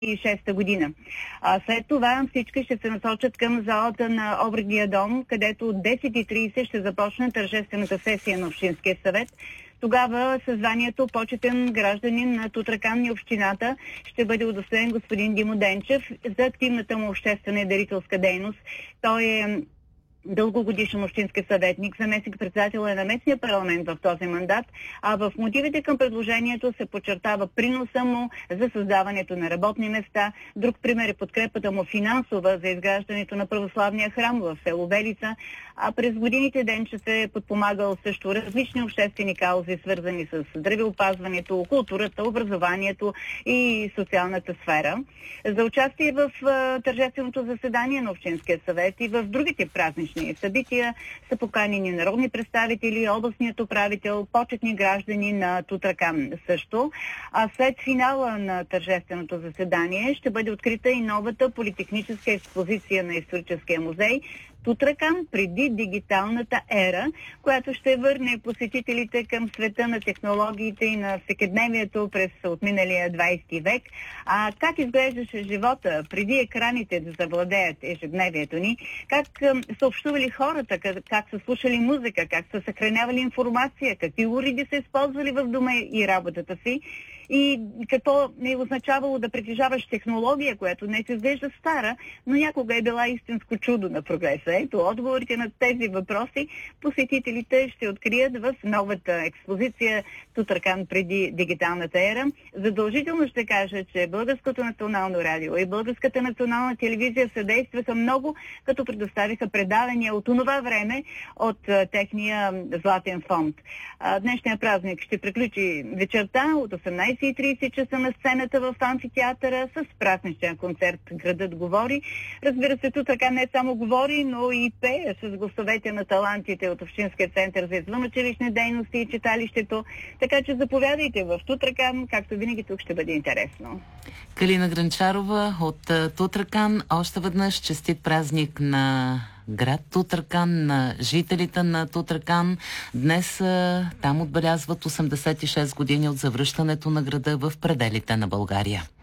2006 година. След това всички ще се насочат към залата на Обредния дом, където от 10:30 ще започне тържествената сесия на Общинския съвет. Тогава съзванието почетен гражданин на Тутракан и общината ще бъде удостоен господин Димо Денчев за активната му обществена и дарителска дейност. Той е дългогодишен общински съветник, заместник-председател на местния парламент в този мандат, а в мотивите към предложението се подчертава приноса му за създаването на работни места. Друг пример е подкрепата му финансова за изграждането на православния храм в село Велица, а през годините Денчев е подпомагал също различни обществени каузи, свързани с здравеопазването, културата, образованието и социалната сфера. За участие в тържественото заседание на Общинския съвет и в другите празнични събития са поканени народни представители, областният управител, почетни граждани на Тутракан също. А след финала на тържественото заседание ще бъде открита и новата политехническа експозиция на Историческия музей Тутракан преди дигиталната ера, която ще върне посетителите към света на технологиите и на всекидневието през отминалия 20 век. А как изглеждаше живота преди екраните да завладеят ежедневието ни, как са общували хората, как са слушали музика, как са съхранявали информация, какви уреди са използвали в дома и работата си, и какво е означавало да притежаваш технология, която днес изглежда стара, но някога е била истинско чудо на прогреса. Ето, отговорите на тези въпроси посетителите ще открият в новата експозиция Тутракан преди дигиталната ера. Задължително ще кажа, че Българското национално радио и Българската национална телевизия съдействаха много, като предоставиха предавания от онова време от техния златен фонд. Днешният празник ще приключи вечерта от 18:30 часа на сцената в амфитеатъра с празничен концерт "Градът говори". Разбира се, Тутракан не само говори, но и пее с гласовете на талантите от Общинския център за извънучилищни дейности и читалището. Така че заповядайте в Тутракан, както винаги тук ще бъде интересно. Калина Гранчарова от Тутракан. Още веднъж честит празник на град Тутракан, на жителите на Тутракан. Днес там отбелязват 86 години от завръщането на града в пределите на България.